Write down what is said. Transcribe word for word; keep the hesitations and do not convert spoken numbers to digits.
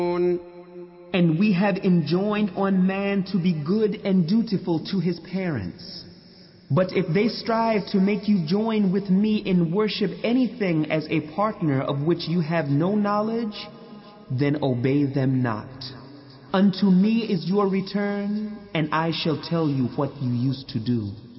And we have enjoined on man to be good and dutiful to his parents. But if they strive to make you join with me in worship anything as a partner of which you have no knowledge, then obey them not. Unto me is your return, and I shall tell you what you used to do.